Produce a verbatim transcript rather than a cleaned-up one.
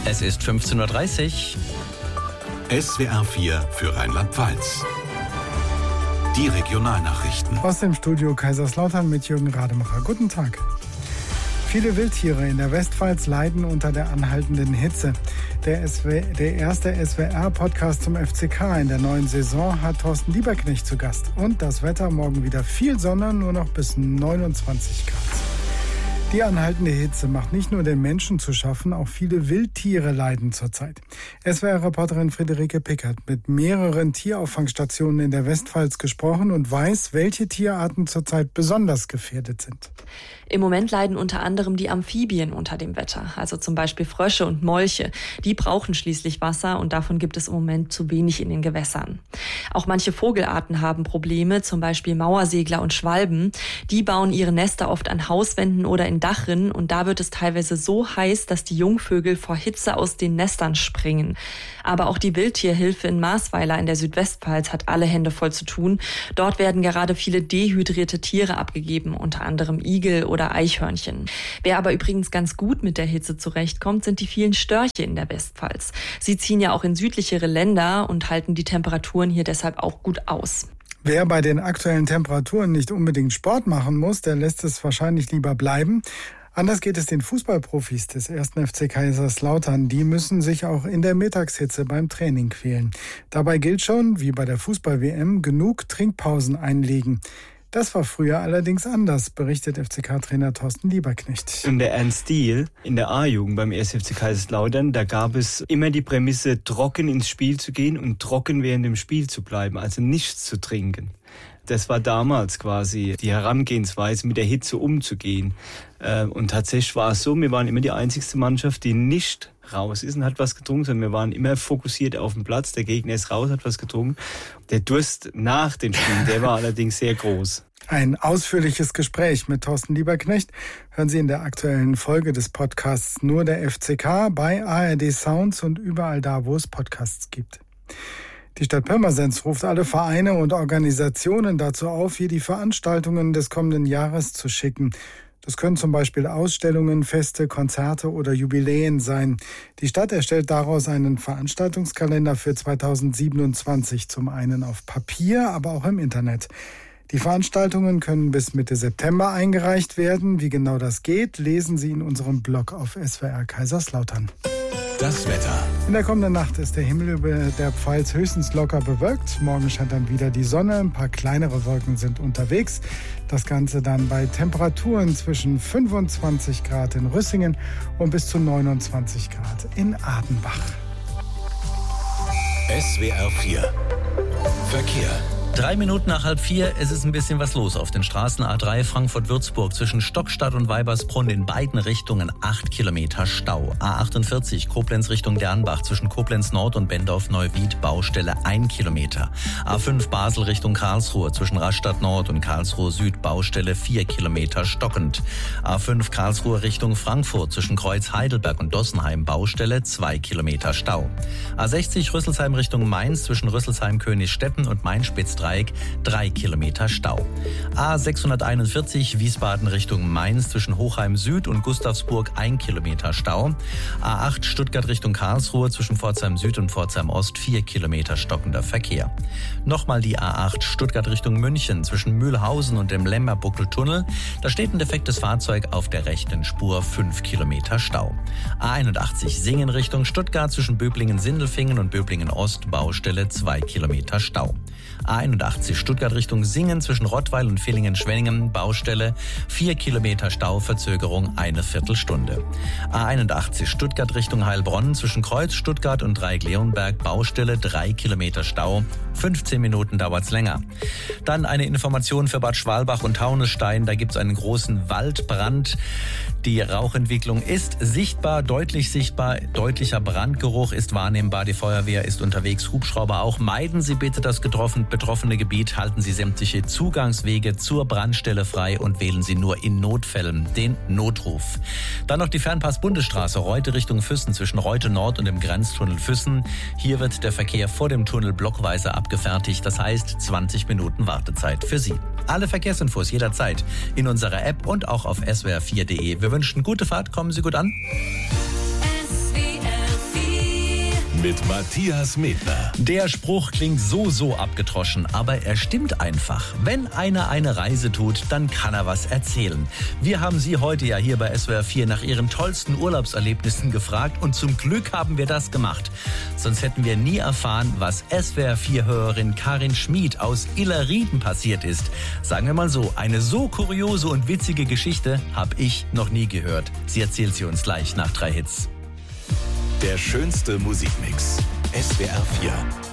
Es ist fünfzehn Uhr dreißig. S W R vier für Rheinland-Pfalz. Die Regionalnachrichten. Aus dem Studio Kaiserslautern mit Jürgen Rademacher. Guten Tag. Viele Wildtiere in der Westpfalz leiden unter der anhaltenden Hitze. Der, S W, der erste S W R-Podcast zum F C K in der neuen Saison hat Thorsten Lieberknecht zu Gast. Und das Wetter morgen wieder viel Sonne, nur noch bis neunundzwanzig Grad. Die anhaltende Hitze macht nicht nur den Menschen zu schaffen, auch viele Wildtiere leiden zurzeit. S W R-Reporterin Friederike Pick hat mit mehreren Tierauffangstationen in der Westpfalz gesprochen und weiß, welche Tierarten zurzeit besonders gefährdet sind. Im Moment leiden unter anderem die Amphibien unter dem Wetter, also zum Beispiel Frösche und Molche. Die brauchen schließlich Wasser und davon gibt es im Moment zu wenig in den Gewässern. Auch manche Vogelarten haben Probleme, zum Beispiel Mauersegler und Schwalben. Die bauen ihre Nester oft an Hauswänden oder in Dachrinnen und da wird es teilweise so heiß, dass die Jungvögel vor Hitze aus den Nestern springen. Aber auch die Wildtierhilfe in Marsweiler in der Südwestpfalz hat alle Hände voll zu tun. Dort werden gerade viele dehydrierte Tiere abgegeben, unter anderem Igel oder Eichhörnchen. Wer aber übrigens ganz gut mit der Hitze zurechtkommt, sind die vielen Störche in der Westpfalz. Sie ziehen ja auch in südlichere Länder und halten die Temperaturen hier deshalb auch gut aus. Wer bei den aktuellen Temperaturen nicht unbedingt Sport machen muss, der lässt es wahrscheinlich lieber bleiben. Anders geht es den Fußballprofis des ersten F C Kaiserslautern. Die müssen sich auch in der Mittagshitze beim Training quälen. Dabei gilt schon, wie bei der Fußball-W M, genug Trinkpausen einlegen. Das war früher allerdings anders, berichtet F C K-Trainer Thorsten Lieberknecht. In der Ernst Diehl, in der A-Jugend beim ersten F C Kaiserslautern, da gab es immer die Prämisse, trocken ins Spiel zu gehen und trocken während dem Spiel zu bleiben, also nichts zu trinken. Das war damals quasi die Herangehensweise, mit der Hitze umzugehen. Und tatsächlich war es so, wir waren immer die einzigste Mannschaft, die nicht raus ist und hat was getrunken, sondern wir waren immer fokussiert auf dem Platz. Der Gegner ist raus, hat was getrunken. Der Durst nach den Spielen, der war allerdings sehr groß. Ein ausführliches Gespräch mit Thorsten Lieberknecht hören Sie in der aktuellen Folge des Podcasts Nur der F C K bei A R D Sounds und überall da, wo es Podcasts gibt. Die Stadt Pirmasens ruft alle Vereine und Organisationen dazu auf, hier die Veranstaltungen des kommenden Jahres zu schicken. Das können zum Beispiel Ausstellungen, Feste, Konzerte oder Jubiläen sein. Die Stadt erstellt daraus einen Veranstaltungskalender für zweitausendsiebenundzwanzig, zum einen auf Papier, aber auch im Internet. Die Veranstaltungen können bis Mitte September eingereicht werden. Wie genau das geht, lesen Sie in unserem Blog auf S W R Kaiserslautern. Das Wetter. In der kommenden Nacht ist der Himmel über der Pfalz höchstens locker bewölkt. Morgen scheint dann wieder die Sonne. Ein paar kleinere Wolken sind unterwegs. Das Ganze dann bei Temperaturen zwischen fünfundzwanzig Grad in Rüssingen und bis zu neunundzwanzig Grad in Adenbach. S W R vier. Verkehr. Drei Minuten nach halb vier, es ist ein bisschen was los auf den Straßen. A drei Frankfurt-Würzburg zwischen Stockstadt und Weibersbrunn in beiden Richtungen acht Kilometer Stau. A achtundvierzig Koblenz Richtung Dernbach zwischen Koblenz Nord und Bendorf-Neuwied Baustelle ein Kilometer. A fünf Basel Richtung Karlsruhe zwischen Rastatt Nord und Karlsruhe Süd Baustelle vier Kilometer stockend. A fünf Karlsruhe Richtung Frankfurt zwischen Kreuz Heidelberg und Dossenheim Baustelle zwei Kilometer Stau. A sechzig Rüsselsheim Richtung Mainz zwischen Rüsselsheim-Königsstetten und Main-Spitz drei Kilometer Stau. A sechshunderteinundvierzig Wiesbaden Richtung Mainz zwischen Hochheim Süd und Gustavsburg ein Kilometer Stau. A acht Stuttgart Richtung Karlsruhe zwischen Pforzheim Süd und Pforzheim Ost vier Kilometer stockender Verkehr. Nochmal die A acht Stuttgart Richtung München zwischen Mühlhausen und dem Lemmerbuckeltunnel. Da steht ein defektes Fahrzeug auf der rechten Spur, fünf Kilometer Stau. A einundachtzig Singen Richtung Stuttgart zwischen Böblingen-Sindelfingen und Böblingen-Ost Baustelle zwei Kilometer Stau. A einundachtzig Stuttgart Richtung Singen zwischen Rottweil und Villingen-Schwenningen Baustelle vier Kilometer Stau, Verzögerung eine Viertelstunde. A einundachtzig Stuttgart Richtung Heilbronn zwischen Kreuz Stuttgart und Dreieck-Leonberg Baustelle drei Kilometer Stau, fünfzehn Minuten dauert's länger. Dann eine Information für Bad Schwalbach und Taunusstein, da gibt's einen großen Waldbrand. Die Rauchentwicklung ist sichtbar, deutlich sichtbar, deutlicher Brandgeruch ist wahrnehmbar, die Feuerwehr ist unterwegs, Hubschrauber auch. Meiden Sie bitte das getroffen, betroffene Gebiet, halten Sie sämtliche Zugangswege zur Brandstelle frei und wählen Sie nur in Notfällen den Notruf. Dann noch die Fernpass-Bundesstraße, Reute Richtung Füssen zwischen Reute Nord und dem Grenztunnel Füssen. Hier wird der Verkehr vor dem Tunnel blockweise abgefertigt, das heißt zwanzig Minuten Wartezeit für Sie. Alle Verkehrsinfos jederzeit in unserer App und auch auf S W R vier punkt de. Wir wünschen gute Fahrt, kommen Sie gut an. S W R mit Matthias Medner. Der Spruch klingt so, so abgetroschen, aber er stimmt einfach. Wenn einer eine Reise tut, dann kann er was erzählen. Wir haben Sie heute ja hier bei S W R vier nach Ihren tollsten Urlaubserlebnissen gefragt und zum Glück haben wir das gemacht. Sonst hätten wir nie erfahren, was S W R vier-Hörerin Karin Schmid aus Illerrieden passiert ist. Sagen wir mal so, eine so kuriose und witzige Geschichte habe ich noch nie gehört. Sie erzählt sie uns gleich nach drei Hits. Der schönste Musikmix. S W R vier.